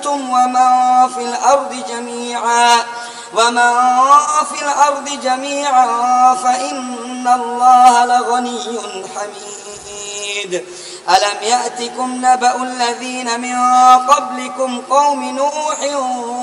أنتم ومن في الأرض جميعا فإن الله لغني حميد. ألم يأتكم نبأ الذين من قبلكم قوم نوح